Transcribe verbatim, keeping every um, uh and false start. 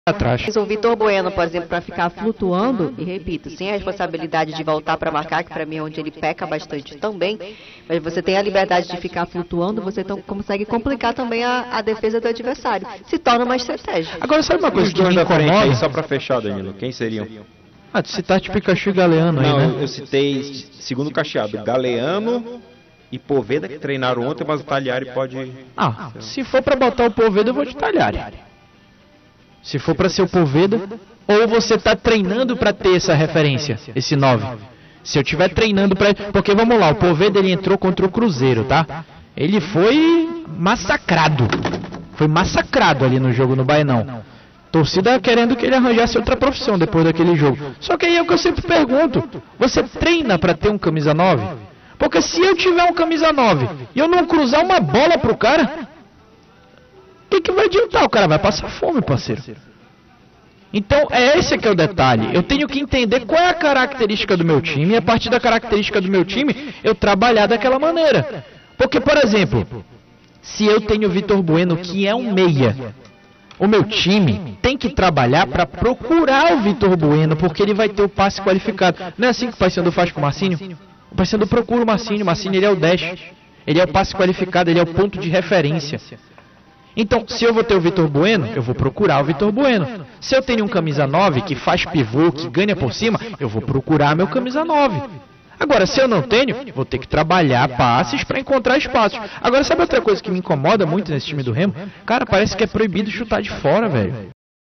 atrás. Mas o Vitor Bueno, por exemplo, para ficar flutuando, e repito, sem a responsabilidade de voltar para marcar, que para mim é onde ele peca bastante também, mas você tem a liberdade de ficar flutuando, você então consegue complicar também a, a defesa do adversário. Se torna uma estratégia. Agora, sabe uma coisa Os que me dois da frente aí, incomoda? só pra fechar, Danilo, quem seriam? Ah, tu citaste Pikachu e Galeano aí, Não, né? eu, eu citei, segundo o Cacheado, Galeano e Poveda, que treinaram ontem, mas o Talhari pode... Ah, se for pra botar o Poveda, eu vou de Talhari. Se for pra ser o Poveda, ou você tá treinando pra ter essa referência, esse nove. Se eu tiver treinando pra... Porque vamos lá, o Poveda ele entrou contra o Cruzeiro, tá? Ele foi massacrado. Foi massacrado ali no jogo no Baenão. Torcida querendo que ele arranjasse outra profissão depois daquele jogo. Só que aí é o que eu sempre pergunto. Você treina pra ter um camisa nove? Porque se eu tiver um camisa nove e eu não cruzar uma bola pro cara, o que, que vai adiantar? O cara vai passar fome, parceiro. Então, é esse que é o detalhe. Eu tenho que entender qual é a característica do meu time e a partir da característica do meu time, eu trabalhar daquela maneira. Porque, por exemplo, se eu tenho o Vitor Bueno, que é um meia, o meu time tem que trabalhar para procurar o Vitor Bueno, porque ele vai ter o passe qualificado. Não é assim que o Paysandu faz com o Marcinho? O Paysandu procura o Marcinho, o Marcinho ele é o dez, ele é o passe qualificado, ele é o ponto de referência. Então, se eu vou ter o Vitor Bueno, eu vou procurar o Vitor Bueno. Se eu tenho um camisa nove que faz pivô, que ganha por cima, eu vou procurar meu camisa nove. Agora, se eu não tenho, vou ter que trabalhar passes para encontrar espaços. Agora, sabe outra coisa que me incomoda muito nesse time do Remo? Cara, parece que é proibido chutar de fora, velho.